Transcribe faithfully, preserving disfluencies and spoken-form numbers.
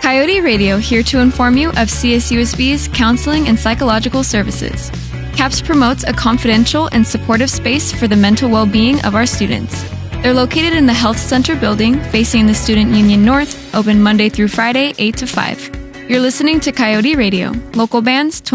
Coyote Radio, here to inform you of C S U S B's counseling and psychological services. CAPS promotes a confidential and supportive space for the mental well-being of our students. They're located in the Health Center building, facing the Student Union North, open Monday through Friday, eight to five. You're listening to Coyote Radio, local bands